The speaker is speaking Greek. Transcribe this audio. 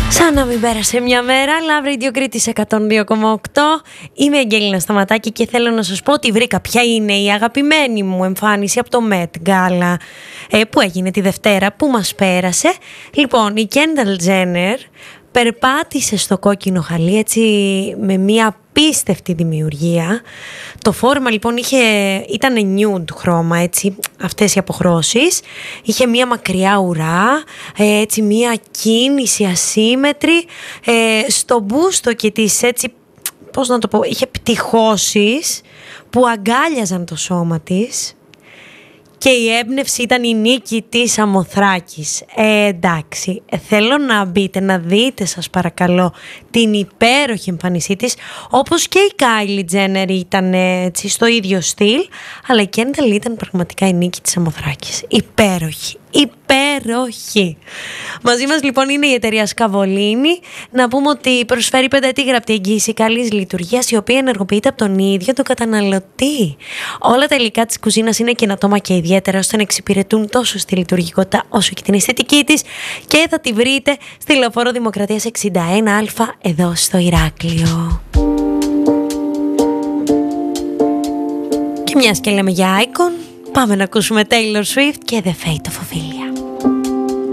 Σαν να μην πέρασε μια μέρα, Love Radio Κρήτης 102,8. Είμαι η Αγγέλινα Σταματάκη και θέλω να σας πω ότι βρήκα ποια είναι η αγαπημένη μου εμφάνιση από το Met Gala που έγινε τη Δευτέρα, που μας πέρασε. Λοιπόν, η Kendall Jenner περπάτησε στο κόκκινο χαλί έτσι με μια απίστευτη δημιουργία. Το φόρμα λοιπόν ήταν nude χρώμα, έτσι, αυτές οι αποχρώσεις. Είχε μια μακριά ουρά, έτσι μια κίνηση ασύμετρη στο μπούστο και της, έτσι, πώς να το πω, είχε πτυχώσεις που αγκάλιαζαν το σώμα της. Και η έμπνευση ήταν η νίκη της Αμοθράκης. Εντάξει, θέλω να μπείτε, να δείτε σας παρακαλώ την υπέροχη εμφάνισή της, όπως και η Kylie Jenner ήταν έτσι στο ίδιο στυλ, αλλά η Kendall ήταν πραγματικά η νίκη της Αμοθράκης. Υπέροχη, υπέροχη. Μαζί μας λοιπόν είναι η εταιρεία Σκαβολίνη. Να πούμε ότι προσφέρει 5ετή γραπτή εγγύηση καλής λειτουργίας, η οποία ενεργοποιείται από τον ίδιο τον καταναλωτή. Όλα τα υλικά της κουζίνας είναι καινοτόμα και ιδιαίτερα, ώστε να εξυπηρετούν τόσο στη λειτουργικότητα όσο και την αισθητική της, και θα τη βρείτε στη Λεωφόρο Δημοκρατίας 61Α εδώ στο Ηράκλειο. Και μιας και λέμε για Icon, πάμε να ακούσουμε Taylor Swift και The Fate of Ophelia.